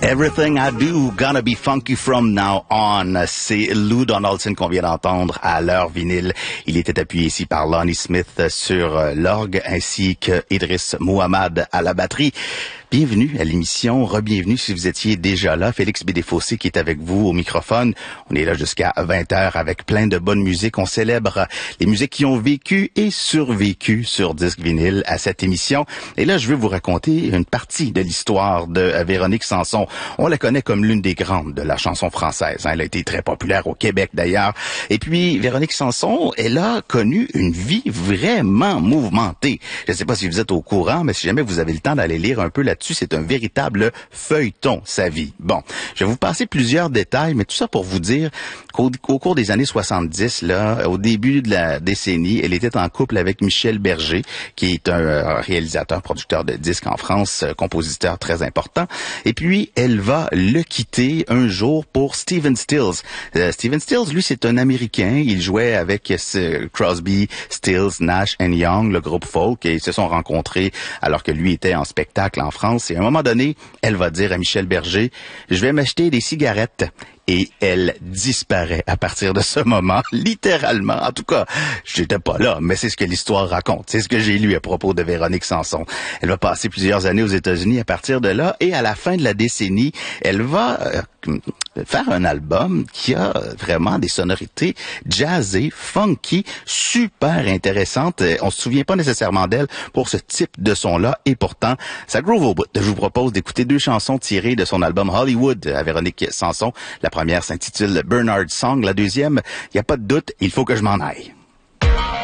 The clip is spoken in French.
Everything I Do, Gonna Be Funky From Now On. C'est Lou Donaldson qu'on vient d'entendre à l'heure vinyle. Il était appuyé ici par Lonnie Smith sur l'orgue ainsi que Idriss Mouhammad à la batterie. Bienvenue à l'émission, re-bienvenue si vous étiez déjà là. Félix Bédéfossé qui est avec vous au microphone. On est là jusqu'à 20h avec plein de bonne musique. On célèbre les musiques qui ont vécu et survécu sur disque vinyle à cette émission. Et là, je veux vous raconter une partie de l'histoire de Véronique Sanson. On la connaît comme l'une des grandes de la chanson française. Elle a été très populaire au Québec d'ailleurs. Et puis, Véronique Sanson, elle a connu une vie vraiment mouvementée. Je ne sais pas si vous êtes au courant, mais si jamais vous avez le temps d'aller lire un peu là-dessus, c'est un véritable feuilleton, sa vie. Bon, je vais vous passer plusieurs détails, mais tout ça pour vous dire qu'au cours des années 70, là, au début de la décennie, elle était en couple avec Michel Berger, qui est un réalisateur, producteur de disques en France, compositeur très important. Et puis, elle va le quitter un jour pour Stephen Stills. Stephen Stills, lui, c'est un Américain. Il jouait avec Crosby, Stills, Nash & Young, le groupe folk, et ils se sont rencontrés alors que lui était en spectacle en France. Et à un moment donné, elle va dire à Michel Berger, « Je vais m'acheter des cigarettes. » Et elle disparaît à partir de ce moment, littéralement. En tout cas, j'étais pas là, mais c'est ce que l'histoire raconte. C'est ce que j'ai lu à propos de Véronique Sanson. Elle va passer plusieurs années aux États-Unis à partir de là, et à la fin de la décennie, elle va faire un album qui a vraiment des sonorités jazzées, funky, super intéressantes. On se souvient pas nécessairement d'elle pour ce type de son-là, et pourtant, ça groove au bout. Je vous propose d'écouter deux chansons tirées de son album Hollywood à Véronique Sanson. La première s'intitule Bernard Song. La deuxième, il n'y a pas de doute, il faut que je m'en aille.